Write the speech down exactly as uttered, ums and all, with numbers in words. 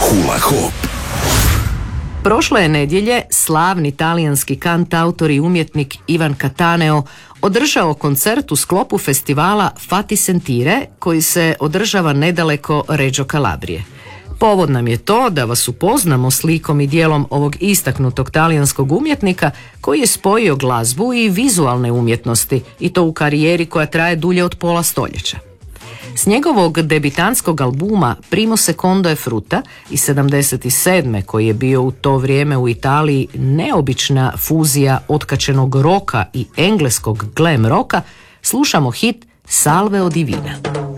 Hula Hop. Prošle je nedjelje slavni talijanski kantautor i umjetnik Ivan Cattaneo održao koncert u sklopu festivala Fatti Sentire koji se održava nedaleko Reggio Calabrije. Povod nam je to da vas upoznamo s likom i dijelom ovog istaknutog talijanskog umjetnika koji je spojio glazbu i vizualne umjetnosti i to u karijeri koja traje dulje od pola stoljeća. S njegovog debitanskog albuma Primo secondo e frutta iz sedamdeset sedme koji je bio u to vrijeme u Italiji neobična fuzija otkačenog roka i engleskog glam roka, slušamo hit Salve o Divina.